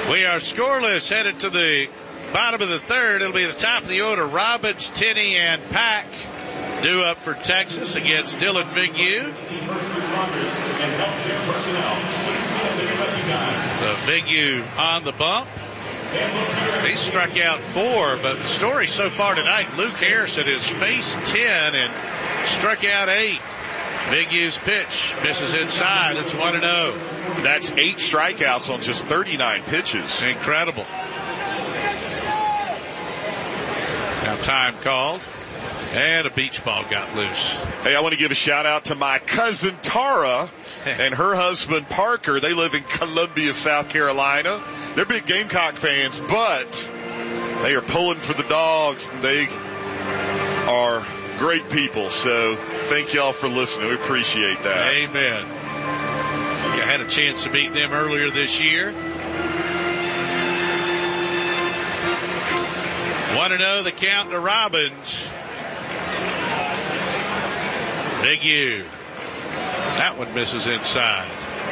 We are scoreless, headed to the bottom of the third. It'll be the top of the order. Robbins, Tenney, and Pack due up for Texas against Dylan Bigu. So Bigu on the bump. He struck out 4, but the story so far tonight, Luke Harrison has faced 10 and struck out 8. Bigu's pitch misses inside. It's 1-0. That's 8 strikeouts on just 39 pitches. Incredible. Now time called, and a beach ball got loose. Hey, I want to give a shout out to my cousin Tara and her husband Parker. They live in Columbia, South Carolina. They're big Gamecock fans, but they are pulling for the Dogs, and they are great people. So thank y'all for listening. We appreciate that. Amen. I had a chance to meet them earlier this year. 1-0 the count to Robbins. Bigu. That one misses inside.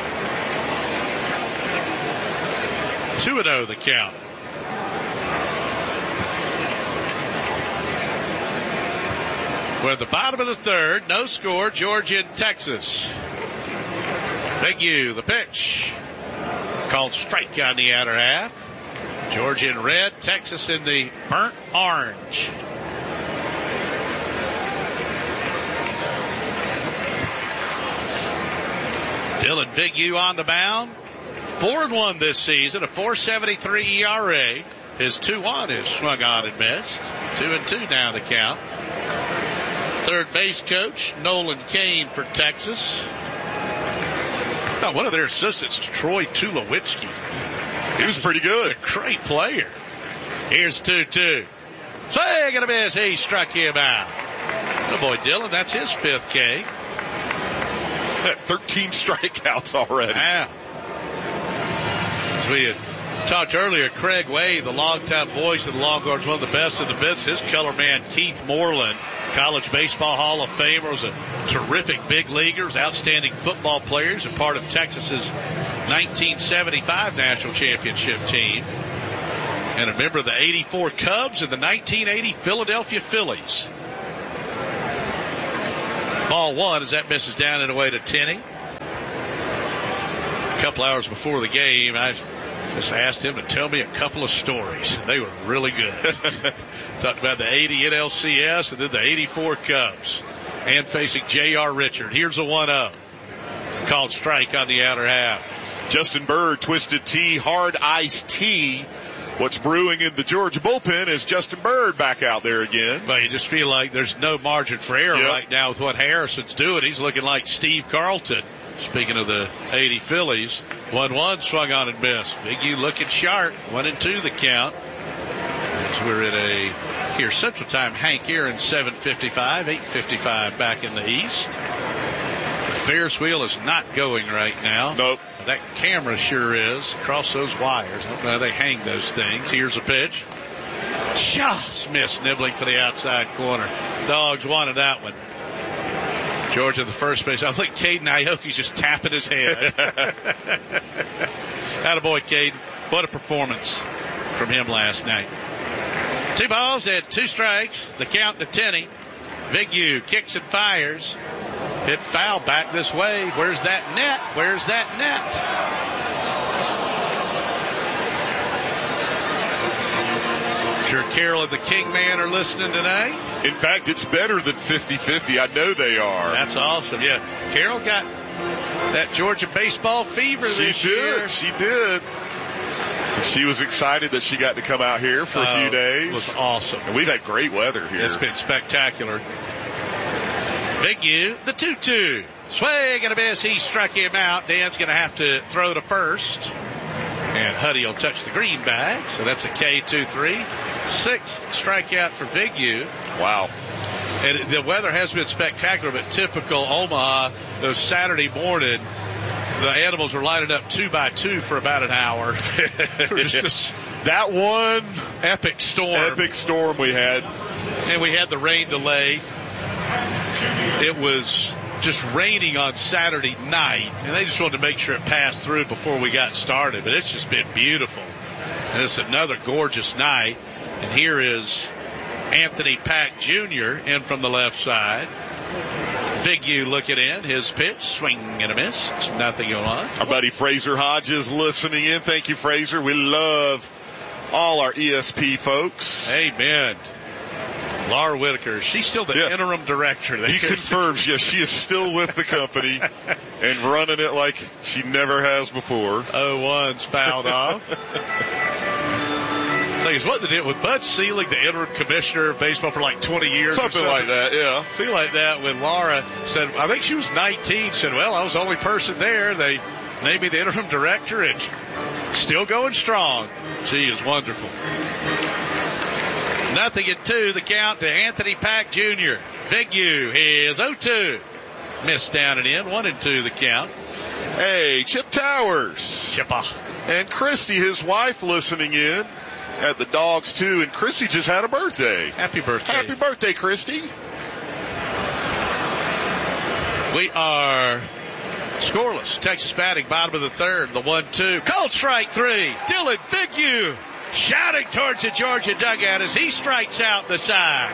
2-0 the count. We're at the bottom of the third. No score. Georgia and Texas. Bigu, the pitch. Called strike on the outer half. Georgia in red. Texas in the burnt orange. Dylan Bigu on the mound. 4-1 this season. A 4.73 ERA. His 2-1 is swung on and missed. 2-2 now the count. Third base coach, Nolan Kane for Texas. Now, one of their assistants is Troy Tulowitzki. He was pretty good. A great player. Here's 2-2. Swing and a miss. He struck him out. Oh, boy, Dylan, that's his 5th K. 13 strikeouts already. Wow. As we had talked earlier, Craig Way, the longtime voice of the Longhorns, one of the best in the business. His color man, Keith Moreland, College Baseball Hall of Famer, was a terrific big leaguer, outstanding football players, and part of Texas's 1975 national championship team, and a member of the 84 Cubs and the 1980 Philadelphia Phillies. Ball 1 as that misses down and away to Tenney. A couple hours before the game, I just asked him to tell me a couple of stories. They were really good. Talked about the 80 NLCS and then the 84 Cubs. And facing J.R. Richard. Here's a 1-0. Called strike on the outer half. Justin Bird, Twisted Tea, Hard Iced Tea. What's brewing in the Georgia bullpen is Justin Bird back out there again. Well, you just feel like there's no margin for error right now with what Harrison's doing. He's looking like Steve Carlton. Speaking of the 80 Phillies, 1-1 swung on and missed. Bigu looking sharp. 1-2 the count. As we're at here Central Time, Hank Aaron 7:55, 8:55 back in the East. The Ferris wheel is not going right now. Nope. That camera sure is. Across those wires. I don't know how they hang those things. Here's a pitch. Just missed, nibbling for the outside corner. Dogs wanted that one. Georgia, the first base. I think Caden Ioki's just tapping his head. Attaboy, Caden. What a performance from him last night. 2 balls and 2 strikes. The count to Tenney. Bigu kicks and fires. Hit foul back this way. Where's that net? Where's that net? Sure Carol and the Kingman are listening tonight. In fact, it's better than 50-50. I know they are. That's awesome. Yeah. Carol got that Georgia baseball fever this year. She did. She was excited that she got to come out here for a few days. It was awesome. And we've had great weather here. It's been spectacular. Bigu, the 2-2. Swing and a miss. He struck him out. Dan's going to have to throw to first. And Huddy will touch the green bag. So that's a K2-3. 6th strikeout for Bigu. Wow. And the weather has been spectacular, but typical Omaha, those Saturday morning, the animals were lining up 2 by 2 for about an hour. Just that one epic storm we had. And we had the rain delay. It was just raining on Saturday night, and they just wanted to make sure it passed through before we got started. But it's just been beautiful, and it's another gorgeous night. And here is Anthony Pack Jr. in from the left side. Big U looking in. His pitch, swing and a miss. It's nothing going on. Our buddy Fraser Hodges listening in. Thank you, Fraser. We love all our ESP folks. Amen. Laura Whitaker, she's still the interim director there. He confirms, yes, she is still with the company and running it like she never has before. 0-1's fouled off. I think it's what they did with Bud Selig, the interim commissioner of baseball for like 20 years. Something like that, yeah. I feel like that when Laura said, I think she was 19, said, well, I was the only person there. They named me the interim director, and still going strong. She is wonderful. 0-2, the count to Anthony Pack Jr. Big U is 0-2. Missed down and in. 1-2 the count. Hey, Chip Towers. Chippa. And Christy, his wife, listening in at the Dogs, too. And Christy just had a birthday. Happy birthday. Happy birthday, Christy. We are scoreless. Texas batting, bottom of the third. The 1-2. Called strike 3. Dylan Big U shouting towards the Georgia dugout as he strikes out the side.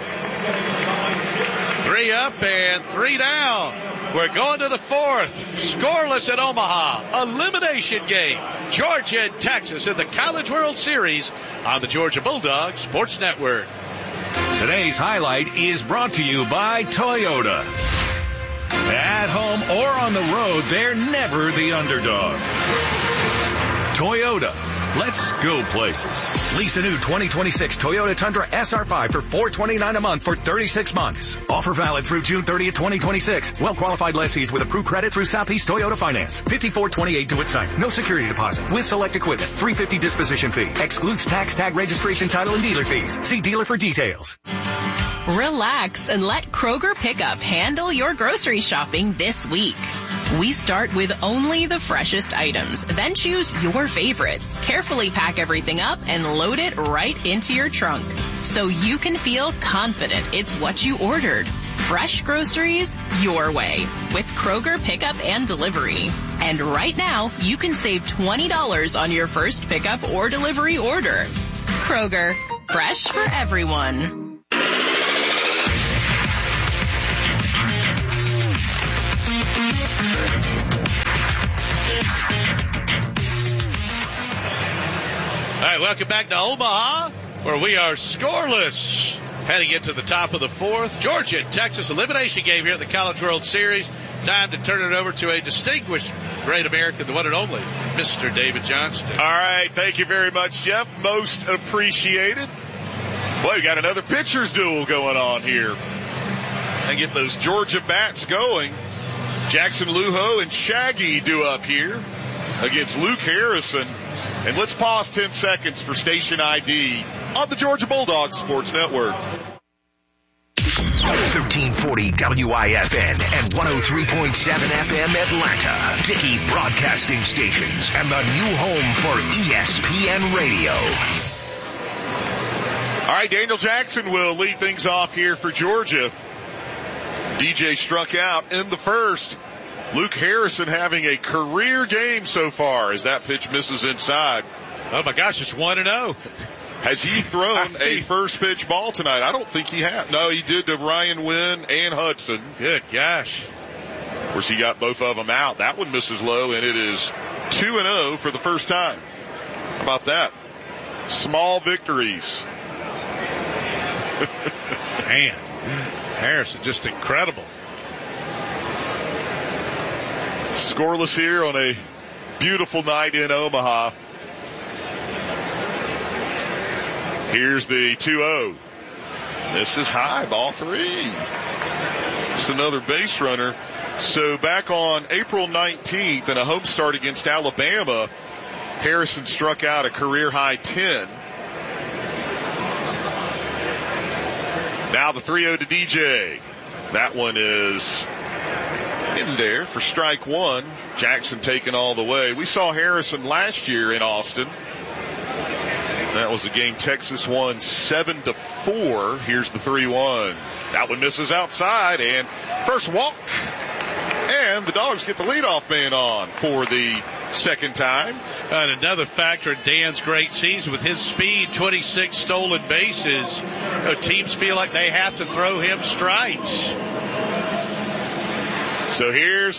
3 up and 3 down. We're going to the fourth. Scoreless at Omaha. Elimination game. Georgia and Texas in the College World Series on the Georgia Bulldogs Sports Network. Today's highlight is brought to you by Toyota. At home or on the road, they're never the underdog. Toyota. Let's go places. Lease a new 2026 Toyota Tundra SR5 for $429 a month for 36 months. Offer valid through June 30th, 2026. Well-qualified lessees with approved credit through Southeast Toyota Finance. 5428 due at sign. No security deposit. With select equipment. $350 disposition fee. Excludes tax, tag, registration, title, and dealer fees. See dealer for details. Relax and let Kroger Pickup handle your grocery shopping this week. We start with only the freshest items, then choose your favorites. Carefully pack everything up and load it right into your trunk so you can feel confident it's what you ordered. Fresh groceries your way with Kroger Pickup and Delivery. And right now, you can save $20 on your first pickup or delivery order. Kroger, fresh for everyone. All right, welcome back to Omaha, where we are scoreless. Heading into the top of the fourth. Georgia and Texas elimination game here at the College World Series. Time to turn it over to a distinguished great American, the one and only, Mr. David Johnston. All right, thank you very much, Jeff. Most appreciated. Boy, we got another pitcher's duel going on here. And get those Georgia bats going. Jackson Lujo and Shaggy due up here against Luke Harrison. And let's pause 10 seconds for station ID on the Georgia Bulldogs Sports Network. 1340 WIFN and 103.7 FM Atlanta. Dickey Broadcasting Stations and the new home for ESPN Radio. All right, Daniel Jackson will lead things off here for Georgia. DJ struck out in the first. Luke Harrison having a career game so far as that pitch misses inside. Oh, my gosh, it's 1-0. Has he thrown a first pitch ball tonight? I don't think he has. No, he did to Ryan Wynn and Hudson. Good gosh. Of course, he got both of them out. That one misses low, and it is 2-0 for the first time. How about that? Small victories. Man, Harrison, just incredible. Scoreless here on a beautiful night in Omaha. Here's the 2-0. This is high, ball 3. It's another base runner. So back on April 19th in a home start against Alabama, Harrison struck out a career high 10. Now the 3-0 to DJ. That one is in there for strike 1. Jackson taken all the way. We saw Harrison last year in Austin. That was the game Texas won 7-4. Here's the 3-1. That one misses outside, and first walk and the Dogs get the leadoff man on for the second time. And another factor in Dan's great season with his speed, 26 stolen bases. Teams feel like they have to throw him strikes. So here's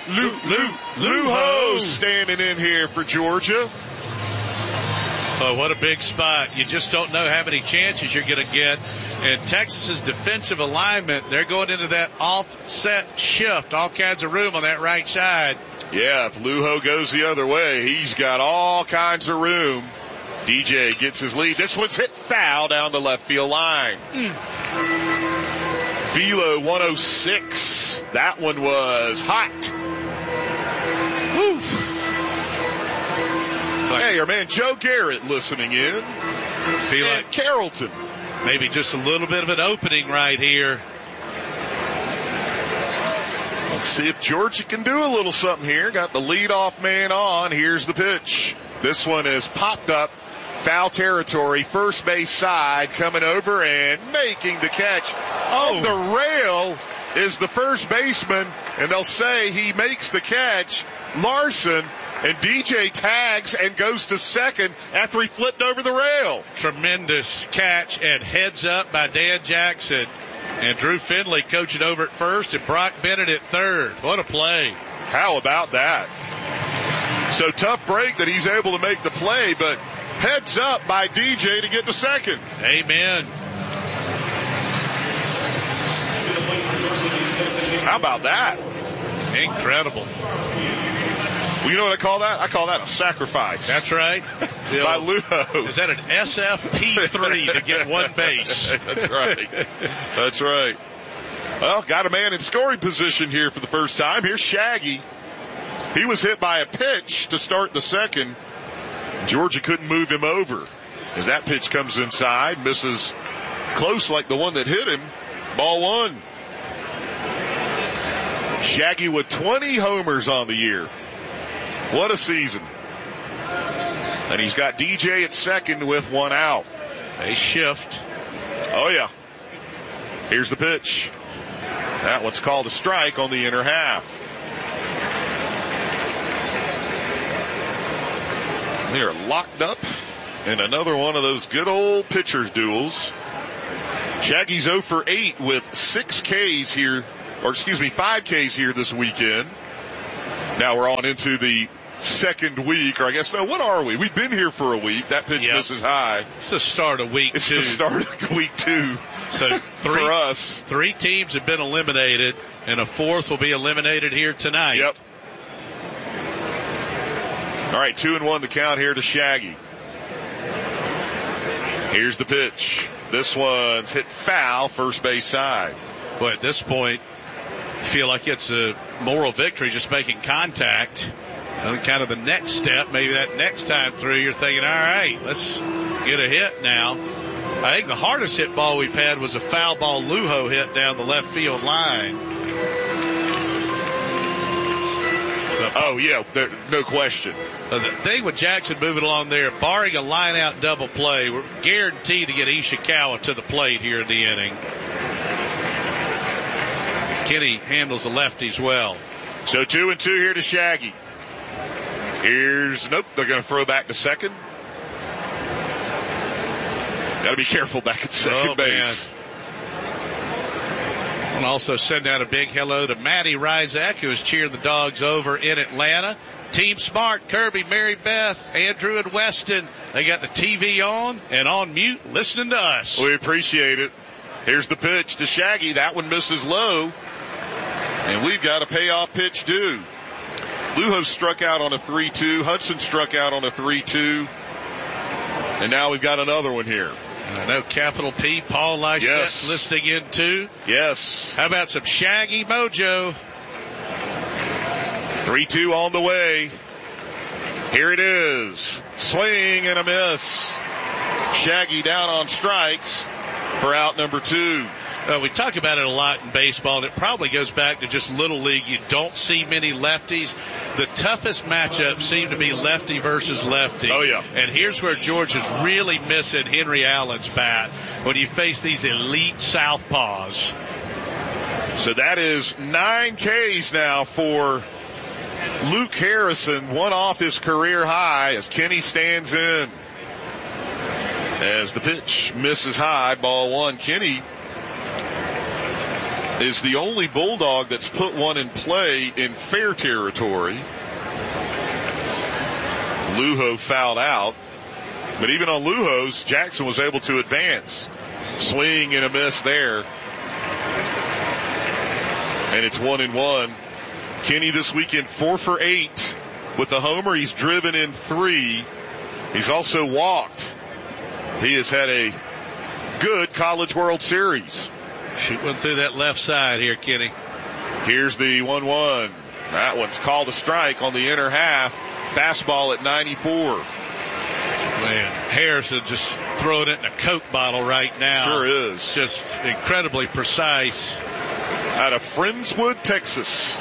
Luho standing in here for Georgia. Oh, what a big spot. You just don't know how many chances you're going to get. And Texas's defensive alignment, they're going into that offset shift, all kinds of room on that right side. Yeah, if Luho goes the other way, he's got all kinds of room. DJ gets his lead. This one's hit foul down the left field line. Velo 106. That one was hot. Woo. Hey, our man Joe Garrett listening in. Feel like Carrollton. Maybe just a little bit of an opening right here. Let's see if Georgia can do a little something here. Got the leadoff man on. Here's the pitch. This one is popped up. Foul territory, first base side, coming over and making the catch. On the rail is the first baseman, and they'll say he makes the catch, Larson, and DJ tags and goes to second after he flipped over the rail. Tremendous catch and heads up by Dan Jackson. And Drew Finley coaching over at first and Brock Bennett at third. What a play. How about that? So tough break that he's able to make the play, but heads up by DJ to get to second. Amen. How about that? Incredible. Well, you know what I call that? I call that a sacrifice. That's right. By Luho. Is that an SFP3 to get one base? That's right. That's right. Well, got a man in scoring position here for the first time. Here's Shaggy. He was hit by a pitch to start the second. Georgia couldn't move him over. As that pitch comes inside, misses close like the one that hit him. Ball one. Shaggy with 20 homers on the year. What a season. And he's got DJ at second with one out. They shift. Oh, yeah. Here's the pitch. That one's called a strike on the inner half. They are locked up in another one of those good old pitchers duels. Shaggy's 0 for 8 with 5 Ks here this weekend. Now we're on into the second week, or I guess, no, what are we? We've been here for a week. That pitch misses high. It's the start of week 2. It's the start of week 2. So for us. 3 teams have been eliminated, and a 4th will be eliminated here tonight. Yep. All right, 2-1 the count here to Shaggy. Here's the pitch. This one's hit foul, first base side. But at this point, you feel like it's a moral victory just making contact. And kind of the next step, maybe that next time through, you're thinking, all right, let's get a hit now. I think the hardest hit ball we've had was a foul ball Luho hit down the left field line. Oh, yeah, no question. The thing with Jackson moving along there, barring a line-out double play, we're guaranteed to get Ishikawa to the plate here in the inning. Kenny handles the lefties well. So 2-2 here to Shaggy. They're going to throw back to second. Got to be careful back at second base. And also send out a big hello to Maddie Rizak, who is cheering the Dogs over in Atlanta. Team Smart, Kirby, Mary Beth, Andrew, and Weston. They got the TV on and on mute listening to us. We appreciate it. Here's the pitch to Shaggy. That one misses low. And we've got a payoff pitch due. Luho struck out on a 3-2. Hudson struck out on a 3-2. And now we've got another one here. I know Capital P, Paul Lystet's listening in too. Yes. How about some Shaggy mojo? 3-2 on the way. Here it is. Swing and a miss. Shaggy down on strikes for out number 2. We talk about it a lot in baseball, and it probably goes back to just Little League. You don't see many lefties. The toughest matchups seem to be lefty versus lefty. Oh, yeah. And here's where Georgia's really missing Henry Allen's bat when you face these elite southpaws. So that is 9 Ks now for Luke Harrison, one off his career high as Kenny stands in. As the pitch misses high, ball one. Kenny is the only Bulldog that's put one in play in fair territory. Lujo fouled out. But even on Lujo's, Jackson was able to advance. Swing and a miss there. And it's 1-1. Kenny this weekend 4 for 8 with a homer. He's driven in 3. He's also walked. He has had a good College World Series. Shoot one through that left side here, Kenny. Here's the 1-1. That one's called a strike on the inner half. Fastball at 94. Man, Harrison just throwing it in a Coke bottle right now. Sure is. Just incredibly precise. Out of Friendswood, Texas.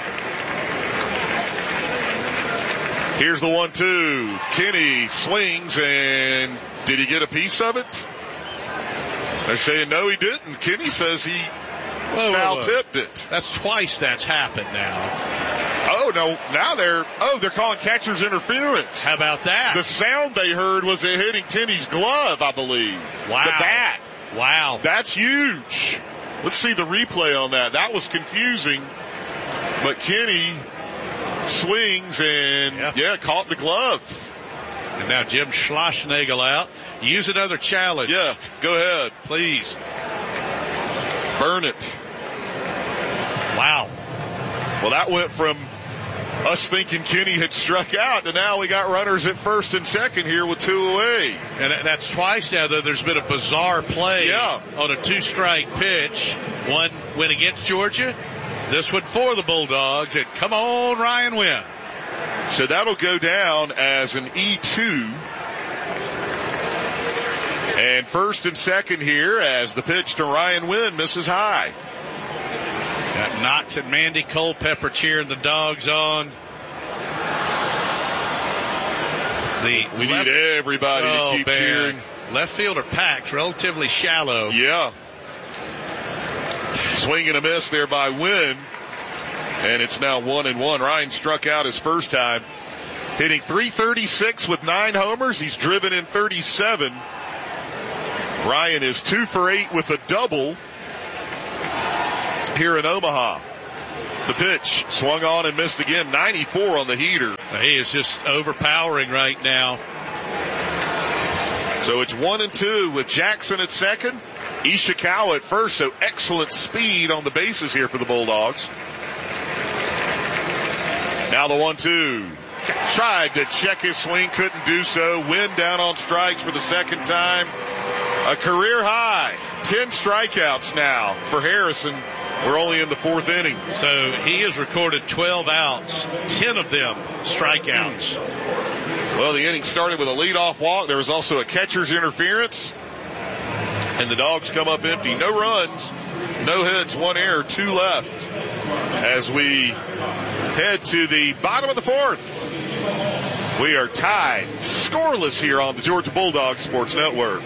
Here's the 1-2. Kenny swings, and did he get a piece of it? They're saying no, he didn't. Kenny says he foul-tipped it. That's twice that's happened now. Oh, no. Now they're calling catcher's interference. How about that? The sound they heard was it hitting Kenny's glove, I believe. Wow. The bat. Wow. That's huge. Let's see the replay on that. That was confusing. But Kenny swings and, caught the glove. And now Jim Schlossnagel out. Use another challenge. Yeah, go ahead. Please. Burn it. Wow. Well, that went from us thinking Kenny had struck out to now we got runners at first and second here with 2 away. And that's twice now that there's been a bizarre play on a 2-strike pitch. One went against Georgia. This one for the Bulldogs. And come on, Ryan Wynn. So that'll go down as an E2. And first and second here as the pitch to Ryan Wynn misses high. Got Knox and Mandy Culpepper cheering the Dogs on. We need everybody to keep cheering. Left fielder Pax, relatively shallow. Yeah. Swing and a miss there by Wynn. And it's now 1-1. Ryan struck out his first time, hitting .336 with 9 homers. He's driven in 37. Ryan is 2 for 8 with a double here in Omaha. The pitch swung on and missed again. 94 on the heater. He is just overpowering right now. So it's 1-2 with Jackson at second, Ishikawa at first. So excellent speed on the bases here for the Bulldogs. Now the 1-2. Tried to check his swing, couldn't do so. Wynn down on strikes for the second time. A career high. 10 strikeouts now for Harrison. We're only in the 4th inning. So he has recorded 12 outs, 10 of them strikeouts. Well, the inning started with a leadoff walk. There was also a catcher's interference. And the Dogs come up empty. No runs, no hits, 1 error, 2 left. As we head to the bottom of the 4th. We are tied, scoreless here on the Georgia Bulldogs Sports Network.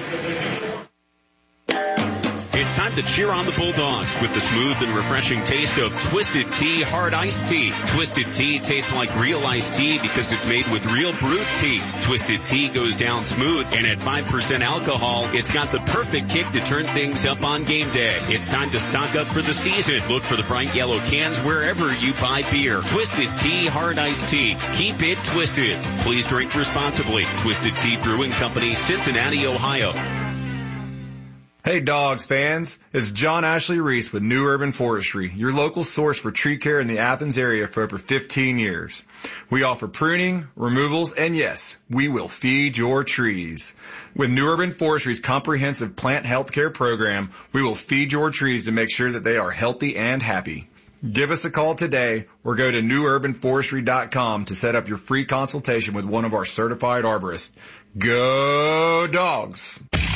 It's time to cheer on the Bulldogs with the smooth and refreshing taste of Twisted Tea Hard Iced Tea. Twisted Tea tastes like real iced tea because it's made with real brewed tea. Twisted Tea goes down smooth, and at 5% alcohol, it's got the perfect kick to turn things up on game day. It's time to stock up for the season. Look for the bright yellow cans wherever you buy beer. Twisted Tea Hard Iced Tea. Keep it twisted. Please drink responsibly. Twisted Tea Brewing Company, Cincinnati, Ohio. Hey Dogs fans, it's John Ashley Reese with New Urban Forestry, your local source for tree care in the Athens area for over 15 years. We offer pruning, removals, and yes, we will feed your trees. With New Urban Forestry's comprehensive plant health care program, we will feed your trees to make sure that they are healthy and happy. Give us a call today or go to newurbanforestry.com to set up your free consultation with one of our certified arborists. Go Dogs!